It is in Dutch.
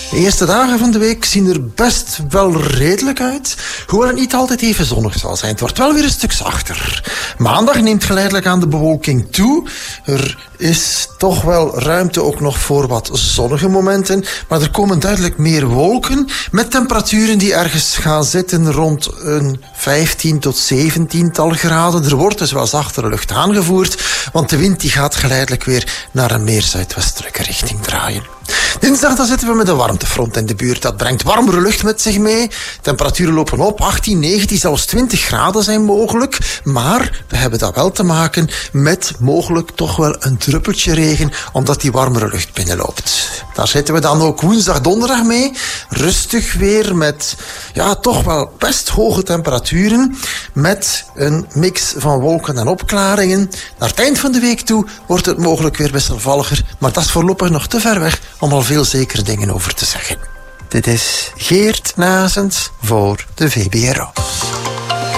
De eerste dagen van de week zien er best wel redelijk uit, hoewel het niet altijd even zonnig zal zijn. Het wordt wel weer een stuk zachter. Maandag neemt geleidelijk aan de bewolking toe. Er is toch wel ruimte ook nog voor wat zonnige momenten, maar er komen duidelijk meer wolken met temperaturen die ergens gaan zitten rond een 15 tot 17-tal graden. Er wordt dus wel zachtere lucht aangevoerd, want de wind die gaat geleidelijk weer naar een meer zuidwestelijke richting draaien. Dinsdag dan zitten we met een warmtefront in de buurt. Dat brengt warmere lucht met zich mee. Temperaturen lopen op, 18, 19, zelfs 20 graden zijn mogelijk. Maar we hebben dat wel te maken met mogelijk toch wel een druppeltje regen, omdat die warmere lucht binnenloopt. Daar zitten we dan ook woensdag, donderdag mee. Rustig weer met toch wel best hoge temperaturen. Met een mix van wolken en opklaringen. Naar het eind van de week toe wordt het mogelijk weer wisselvalliger. Maar dat is voorlopig nog te ver weg om al veel zekere dingen over te zeggen. Dit is Geert Nazens voor de VBRO.